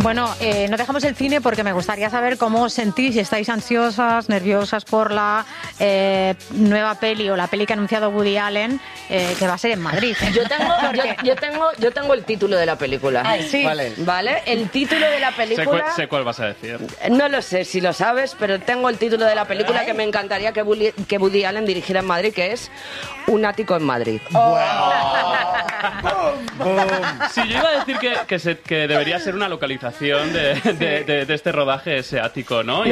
Bueno, no dejamos el cine porque me gustaría saber cómo os sentís, si estáis ansiosas, nerviosas por la nueva peli o la peli que ha anunciado Woody Allen, que va a ser en Madrid. Yo tengo el título de la película. Ay, sí. ¿Vale? El título de la película... Sé cuál vas a decir. No lo sé si lo sabes, pero tengo el título de la película que me encantaría que Woody Allen dirigiera en Madrid, que es Un ático en Madrid. Sí, yo iba a decir que debería ser una localización de este rodaje, ese ático, ¿no?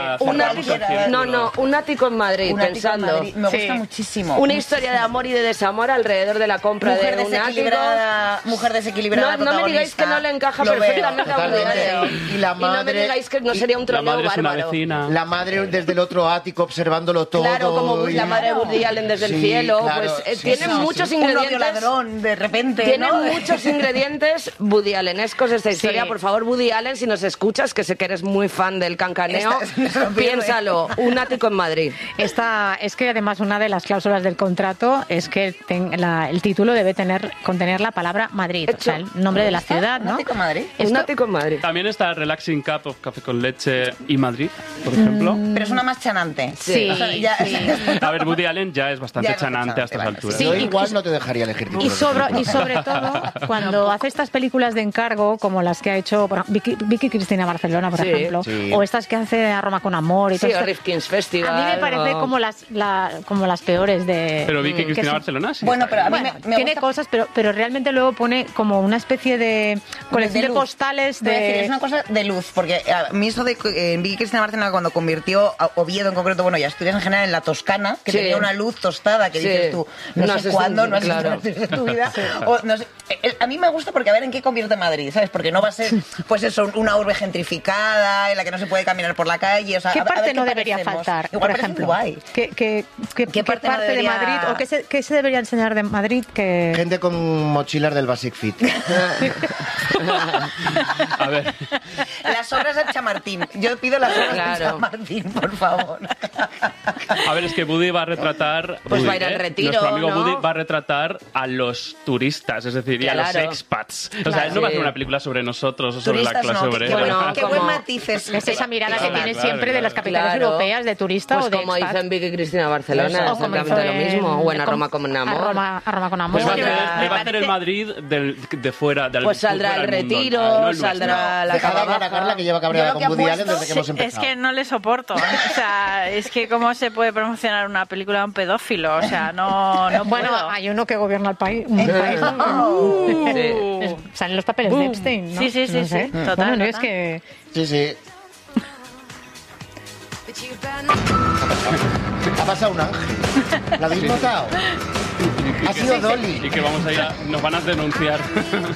Un ático en Madrid, Un ático en Madrid. Me gusta muchísimo. Una historia de amor y de desamor alrededor de la compra de un ático. Mujer desequilibrada. No me digáis que no le encaja perfectamente a Woody Allen. Y la madre, y no me digáis que no sería un troleo bárbaro. La madre desde el otro ático observándolo todo. Claro, como la madre de Woody Allen desde el cielo. Claro, pues tiene muchos ingredientes. Un ladrón, de repente. Tiene muchos ingredientes Woody Allenescos esta historia. Por favor, Woody Allen, si nos escuchas, que sé que eres muy fan del cancaneo, piénsalo. Un ático en Madrid. Es que además una de las cláusulas del contrato es que el título debe contener la palabra Madrid, o sea, el nombre de la ciudad, ¿no? ¿Un ático en Madrid? Un ático en Madrid. También está Relaxing Cup of Café con Leche y Madrid, por ejemplo. Pero es una más chanante. Sí. O sea, A ver, Woody Allen ya es bastante chanante a estas alturas. Sí, Yo igual no te dejaría elegir títulos. Y sobre todo, cuando hace estas películas de encargo, como las que ha hecho Vicky Cristina Barcelona, por ejemplo, o estas que hace A Roma con Amor y todo esto, o Rifkin's Festival. a mí me parece como las peores de... Pero Vicky Cristina Barcelona, sí. Bueno, pero a mí me tiene gusta... cosas, pero realmente luego pone como una especie de colección de luz. postales Voy a decir, de... es una cosa de luz, porque a mí eso de Vicky Cristina Barcelona, cuando convirtió a Oviedo en concreto, bueno, y Asturias en general, en la Toscana, que tenía una luz tostada, que dices tú, no sé cuándo, no has visto tu vida. O, no sé, a mí me gusta porque a ver en qué convierte Madrid, ¿sabes? Porque no va a ser, pues eso, una urbe gentrificada en la que no se puede caminar por la calle. O sea, ¿Qué a parte ver no qué debería parecemos. faltar, Igual por ejemplo? ¿Qué parte no de debería- Madrid o qué se debería enseñar de Madrid que... Gente con mochilas del Basic Fit. A ver. Las obras de Chamartín. Yo pido las obras de Claro. Chamartín, por favor. A ver, es que Woody va a retratar... Pues Woody, va a ir al retiro, nuestro amigo ¿no? Woody va a retratar a los turistas, es decir, y a los Claro. expats. O sea, él no va a hacer una película sobre nosotros o sobre la Turistas clase no, obrera. bueno, qué como- buen matiz es esa mirada que tiene claro, siempre de las capitales claro. europeas de turista Pues o de como expat. hizo en Vicky Cristina Barcelona, O como exactamente hizo lo mismo. O en A con- Roma con Amor. A Roma con Amor. Pues va a Me hacer, va a hacer el parece- Madrid de fuera. Pues saldrá fuera el del mundo, retiro, no el nuestro. saldrá la Deja de cava hablar a Carla, baja. que lleva cabreada Yo lo con que Woody Allen apuesto desde que hemos Es empezado. que no le soporto. O sea, es que cómo se puede promocionar una película de un pedófilo. O sea, no Bueno, puedo. hay uno que gobierna el país. Un país, ¿no? Salen los papeles de Epstein, ¿no? Sí, sí, sí, No sé. sí. Total, Bueno, no, total. es que... Sí, sí. Ha pasado un ángel. ¿Lo habéis notado? Ha sido Dolly. Y que vamos a ir nos van a denunciar.